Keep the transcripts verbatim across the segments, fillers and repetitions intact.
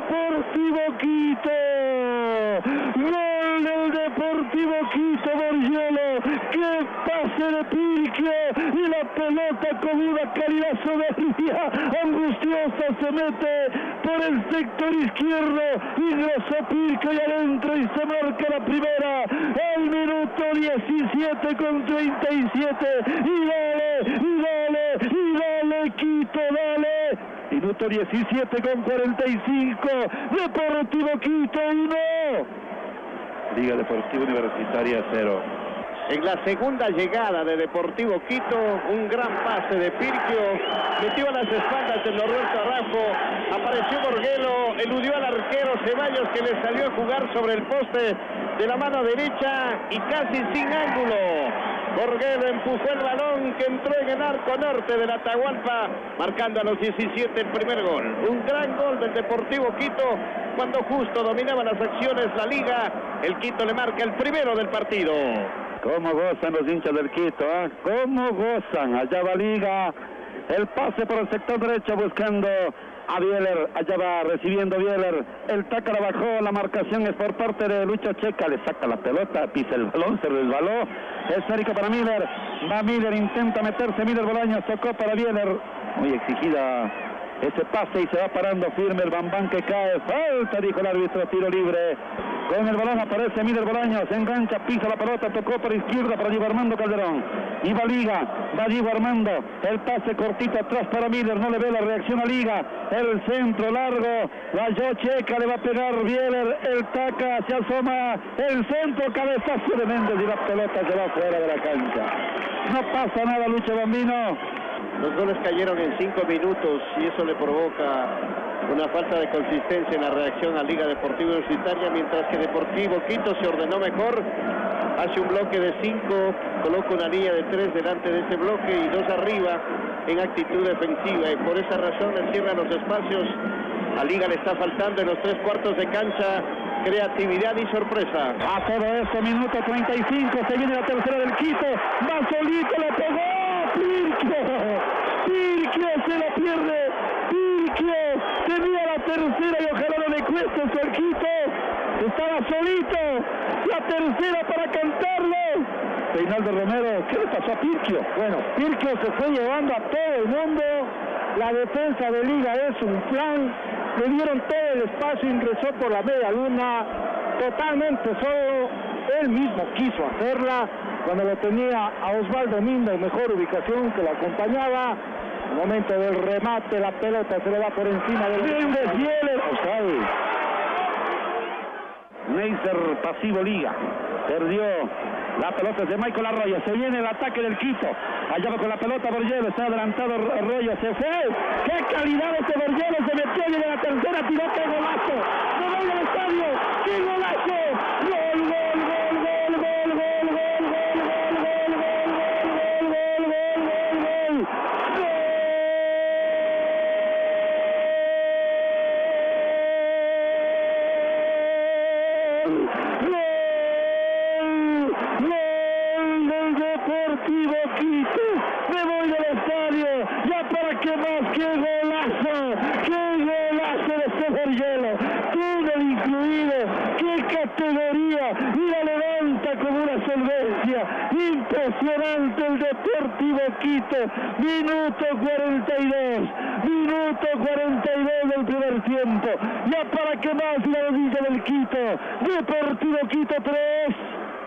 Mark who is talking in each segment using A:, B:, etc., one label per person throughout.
A: Deportivo Quito. Gol del Deportivo Quito, Borgello. ¡Qué pase de Pirquio! Y la pelota con una calidad soberbia, angustiosa, se mete por el sector izquierdo. Ingresó Pirquio y adentro y se marca la primera. El minuto diecisiete con treinta y siete. Y dale, y dale, y dale, Quito, dale. Minuto diecisiete con cuarenta y cinco. Deportivo Quito uno. Liga Deportiva Universitaria cero.
B: En la segunda llegada de Deportivo Quito, un gran pase de Pirquio, metió a las espaldas de Norberto Araujo, apareció Borgello, eludió al arquero Ceballos, que le salió a jugar sobre el poste de la mano derecha y casi sin ángulo. Borgello empujó el balón que entró en el arco norte de la Atahualpa, marcando a los diecisiete el primer gol. Un gran gol del Deportivo Quito, cuando justo dominaba las acciones la liga. El Quito le marca el primero del partido.
A: ¿Cómo gozan los hinchas del Quito? ¿eh? ¿Cómo gozan? Allá va Liga. El pase por el sector derecho buscando a Bieler. Allá va recibiendo Bieler. El taca la bajó. La marcación es por parte de Lucho Checa. Le saca la pelota. Pisa el balón. Se resbaló. Esférico para Miller. Va Miller. Intenta meterse. Miller Bolaños. Tocó para Bieler. Muy exigida ese pase y se va parando firme el Bambán, que cae. Falta, dijo el árbitro. Tiro libre. Con el balón aparece Miller Bolaños, se engancha, pisa la pelota, tocó por izquierda para Diego Armando Calderón. Y va Liga, va Diego Armando, el pase cortito atrás para Miller, no le ve la reacción a Liga. El centro largo, la Yo Checa, le va a pegar Bieler, el taca, se asoma, el centro, cabezazo de Méndez y la pelota se va fuera de la cancha. No pasa nada, Lucho Bambino.
B: Los goles cayeron en cinco minutos y eso le provoca una falta de consistencia en la reacción a Liga Deportiva Universitaria, mientras que Deportivo Quito se ordenó mejor, hace un bloque de cinco, coloca una línea de tres delante de ese bloque y dos arriba en actitud defensiva, y por esa razón le cierra los espacios. A Liga le está faltando en los tres cuartos de cancha creatividad y sorpresa.
A: A todo esto, minuto treinta y cinco, se viene la tercera del Quito, va solito, le pegó Pirquio, Pirquio se la pierde, Pirquio tenía la tercera y ojalá no le cueste eso al Quito, estaba solito, la tercera para cantarlo. Reinaldo Romero, ¿qué le pasó a Pirquio?
C: Bueno, Pirquio se fue llevando a todo el mundo, la defensa de Liga es un plan, le dieron todo el espacio, ingresó por la media luna, totalmente solo, él mismo quiso hacerla, cuando lo tenía a Osvaldo Mindo en mejor ubicación que lo acompañaba. En el momento del remate, la pelota se le va por encima del
A: Méndez Bieler. Neisser pasivo Liga, perdió la pelota es de Michael Arroyo, se viene el ataque del Quito, allá va con la pelota Borgello, está adelantado Arroyo, se fue, qué calidad este Borgello, se metió y de la tercera tiró, qué golazo, no voy al estadio, qué golazo, gol, gol, gol, gol, gol, gol, gol, gol, gol, gol, gol, gol, gol, gol, Deportivo Quito, me voy del estadio, ya para qué más, qué golazo, qué golazo de este Borgello, todo incluido, qué categoría, y la levanta con una solvencia, impresionante el Deportivo Quito, minuto cuarenta y dos, minuto cuarenta y dos del primer tiempo, ya para qué más la rodilla del Quito, Deportivo Quito tres.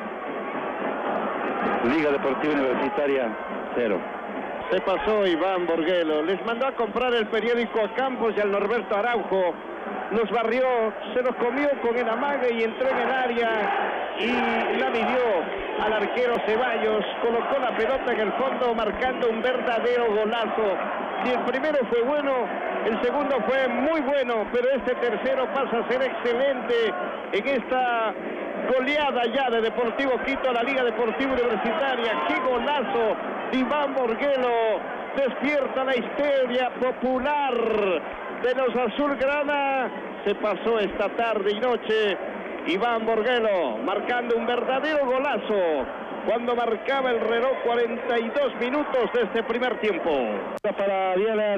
A: Liga Deportiva Universitaria cero.
B: Se pasó Iván Borgello, les mandó a comprar el periódico a Campos y al Norberto Araujo, los barrió, se los comió con el amague y entró en el área y la midió al arquero Ceballos, colocó la pelota en el fondo marcando un verdadero golazo. Si el primero fue bueno, el segundo fue muy bueno, pero este tercero pasa a ser excelente en esta goleada ya de Deportivo Quito a la Liga Deportiva Universitaria. ¡Qué golazo! Iván Borgello despierta la histeria popular de los azulgrana. Se pasó esta tarde y noche Iván Borgello marcando un verdadero golazo cuando marcaba el reloj cuarenta y dos minutos de este primer tiempo.
A: Para Bieler,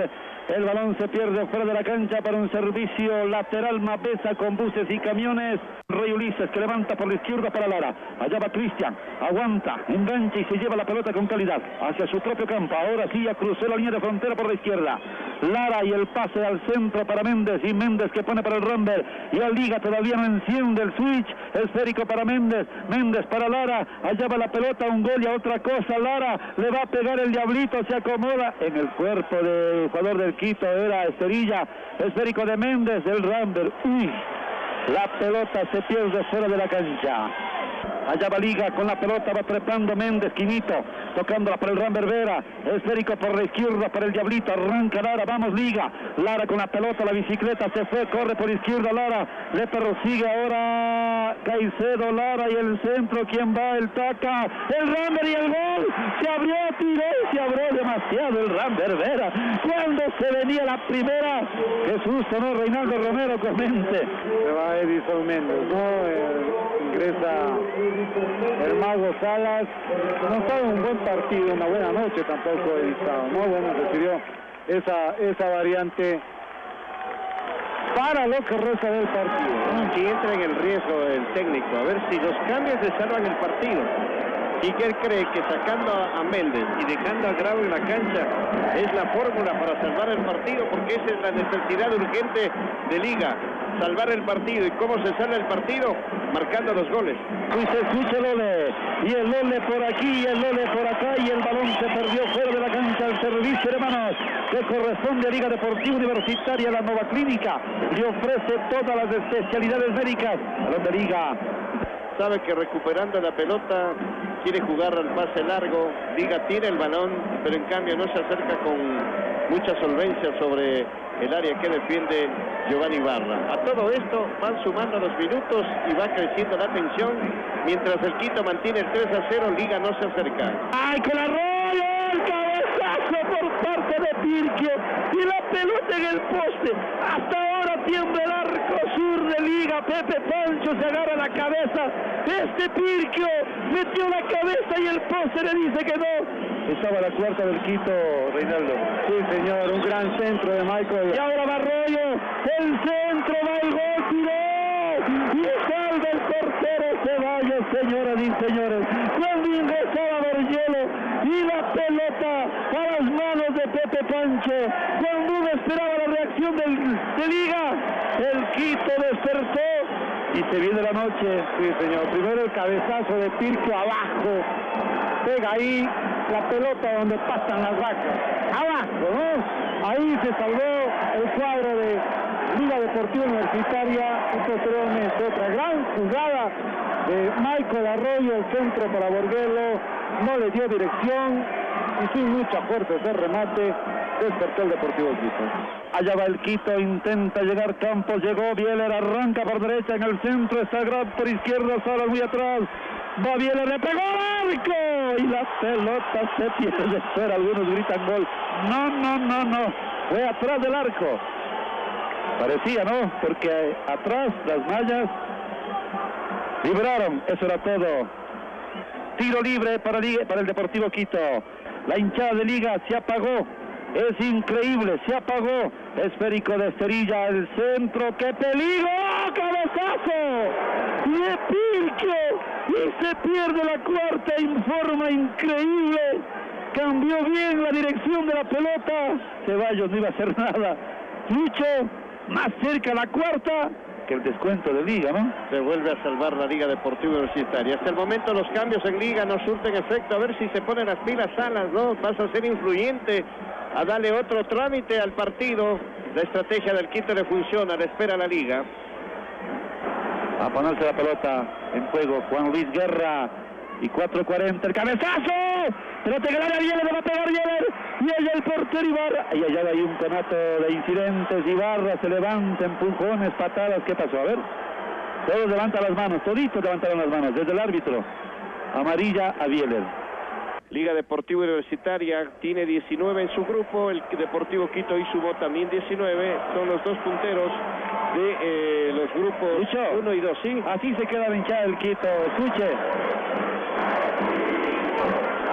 A: El balón se pierde fuera de la cancha para un servicio lateral Mapesa con buses y camiones. Rey Ulises que levanta por la izquierda para Lara. Allá va Cristian, aguanta, engancha y se lleva la pelota con calidad hacia su propio campo. Ahora sí ya cruzó la línea de frontera por la izquierda. Lara y el pase al centro para Méndez, y Méndez que pone para el Ramber, y la Liga todavía no enciende el switch. Esférico para Méndez, Méndez para Lara, allá va la pelota, un gol y a otra cosa. Lara le va a pegar el diablito, se acomoda en el cuerpo del jugador del Quito, era Esterilla. Esférico de Méndez, el Ramber, uy, la pelota se pierde fuera de la cancha. Allá va Liga con la pelota, va trepando Méndez, Quinito, tocándola para el Ramber Vera, esférico por la izquierda para el diablito, arranca Lara, vamos Liga, Lara con la pelota, la bicicleta se fue, corre por izquierda Lara, le persigue ahora Caicedo, Lara y el centro, ¿quién va? El Taca, el Ramber y el gol, se abrió, tiró y se abrió demasiado el Ramber Vera, cuando se venía la primera, qué susto, ¿no? Reinaldo Romero, comente.
C: Se va Edison Méndez, ¿no? Eh, ingresa el Mago Salas, no estaba un buen partido, una buena noche tampoco he estado, ¿no? Bueno, recibió esa, esa variante para lo que resta del partido.
B: Y entra en el riesgo el técnico, a ver si los cambios le salvan el partido. Y que él cree que sacando a Méndez y dejando a Grau en la cancha es la fórmula para salvar el partido, porque esa es la necesidad urgente de Liga, salvar el partido. ¿Y cómo se salva el partido? Marcando los goles.
A: Y se escucha el Lole, y el Lole por aquí, y el Lole por acá, y el balón se perdió fuera de la cancha. El servicio, hermanos, que corresponde a Liga Deportiva Universitaria, la Nueva Clínica, le ofrece todas las especialidades médicas. Balón de Liga.
B: Sabe que recuperando la pelota quiere jugar al pase largo. Liga tiene el balón, pero en cambio no se acerca con mucha solvencia sobre el área que defiende Giovanni Barra. A todo esto van sumando los minutos y va creciendo la tensión, mientras el Quito mantiene el tres a cero, Liga no se acerca.
A: ¡Ay, con la roya! ¡El cabezazo por parte de Pirquio! Y la pelota en el poste. Hasta ahora tiembla el arco sur de Liga. Pepe Pancho se agarra la cabeza. Este Pirquio metió la cabeza y el poste le dice que no. Estaba la cuarta del Quito, Reinaldo.
C: Sí, señor, un gran centro de Michael.
A: Y ahora va Arroyo, el centro, va el gol, tiró, y salva el portero Ceballos, señoras y señores. Cuando ingresaba Vergelo, y la pelota a las manos de Pepe Pancho, cuando uno esperaba la reacción del, de Liga, el Quito despertó, y se viene la noche.
C: Sí, señor, primero el cabezazo de Pirquio abajo, pega ahí la pelota donde pasan las vacas, abajo, ¿no? Ahí se salvó el cuadro de Liga Deportiva Universitaria, y posteriormente otra gran jugada de Michael Arroyo, el centro para Borguelo, no le dio dirección y sin mucha fuerza de remate despertó el Deportivo Quito.
A: Allá va el Quito, intenta llegar Campos, llegó Bieler, arranca por derecha en el centro, está Grab por izquierda, solo muy atrás. Va Bieler, le pegó al arco y la pelota se pierde fuera. Algunos gritan gol. No, no, no, no. Fue atrás del arco. Parecía, ¿no? Porque atrás las mallas libraron. Eso era todo. Tiro libre para, para el Deportivo Quito. La hinchada de Liga se apagó. Es increíble, se apagó. Esférico de Esterilla, el centro, ¡qué peligro! ¡Cabezazo! De Pirquio, y se pierde la cuarta en forma increíble. Cambió bien la dirección de la pelota. Ceballos no iba a hacer nada. Lucho, más cerca la cuarta que el descuento de Liga, ¿no?
B: Se vuelve a salvar la Liga Deportiva Universitaria. Hasta el momento los cambios en Liga no surten efecto. A ver si se ponen las pilas Salas, ¿no? Pasa a ser influyente, a darle otro trámite al partido. La estrategia del Quito le funciona, le espera la Liga.
A: A ponerse la pelota en juego Juan Luis Guerra, y cuatro cuarenta, el cabezazo, pelota en el área, Bieler, le va a pegar Bieler, y allá el portero Ibarra, y allá hay un conato de incidentes. Ibarra se levanta, empujones, patadas, ¿qué pasó? A ver, todos levantan las manos, toditos levantaron las manos, desde el árbitro, amarilla a Bieler.
B: Liga Deportiva Universitaria tiene diecinueve en su grupo, el Deportivo Quito y Subo también diecinueve, son los dos punteros de eh, los grupos uno y dos, ¿sí?
A: Así se queda la hinchada del Quito, escuche.